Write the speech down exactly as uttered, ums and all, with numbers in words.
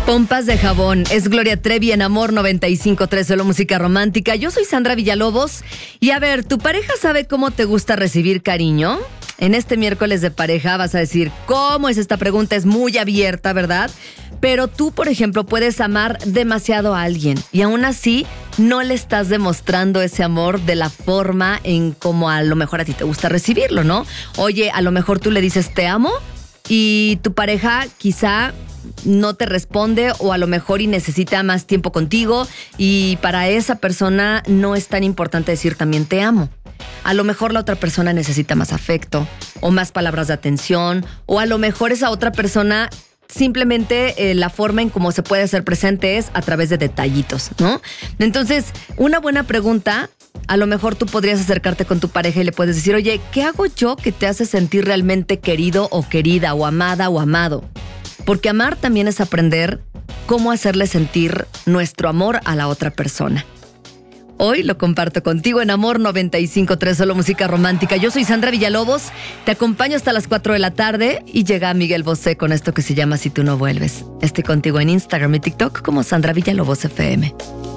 Pompas de jabón, es Gloria Trevi en Amor noventa y cinco punto tres, solo música romántica. Yo soy Sandra Villalobos y a ver, ¿tu pareja sabe cómo te gusta recibir cariño? En este miércoles de pareja vas a decir, ¿cómo es esta pregunta? Es muy abierta, ¿verdad? Pero tú, por ejemplo, puedes amar demasiado a alguien y aún así no le estás demostrando ese amor de la forma en como a lo mejor a ti te gusta recibirlo, ¿no? Oye, a lo mejor tú le dices te amo y tu pareja quizá no te responde o a lo mejor y necesita más tiempo contigo y para esa persona no es tan importante decir también te amo. A lo mejor la otra persona necesita más afecto o más palabras de atención o a lo mejor esa otra persona simplemente eh, la forma en cómo se puede hacer presente es a través de detallitos, ¿no? Entonces, una buena pregunta, a lo mejor tú podrías acercarte con tu pareja y le puedes decir, oye, ¿qué hago yo que te hace sentir realmente querido o querida o amada o amado? Porque amar también es aprender cómo hacerle sentir nuestro amor a la otra persona. Hoy lo comparto contigo en Amor noventa y cinco punto tres, solo música romántica. Yo soy Sandra Villalobos, te acompaño hasta las cuatro de la tarde y llega Miguel Bosé con esto que se llama Si tú no vuelves. Estoy contigo en Instagram y TikTok como Sandra Villalobos F M.